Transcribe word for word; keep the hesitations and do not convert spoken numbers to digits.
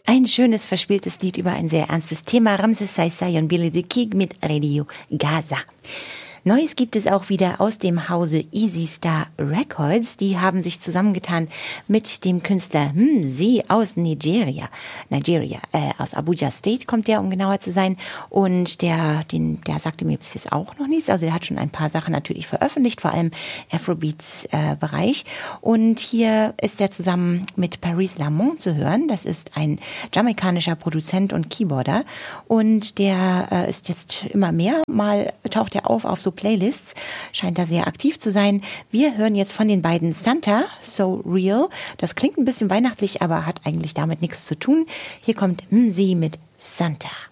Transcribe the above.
Ein schönes, verspieltes Lied über ein sehr ernstes Thema. Ramses Sai Sai und Billy the Kid mit Radio Gaza. Neues gibt es auch wieder aus dem Hause Easy Star Records. Die haben sich zusammengetan mit dem Künstler Mzee aus Nigeria. Nigeria, äh, aus Abuja State kommt der, um genauer zu sein. Und der, den, der sagte mir bis jetzt auch noch nichts. Also der hat schon ein paar Sachen natürlich veröffentlicht, vor allem Afrobeats-Bereich. Äh, Und hier ist er zusammen mit Paris Lamont zu hören. Das ist ein jamaikanischer Produzent und Keyboarder. Und der äh, ist jetzt immer mehr, mal taucht er auf auf so Playlists, scheint da sehr aktiv zu sein. Wir hören jetzt von den beiden Santa, So Real. Das klingt ein bisschen weihnachtlich, aber hat eigentlich damit nichts zu tun. Hier kommt Mzee mit Santa.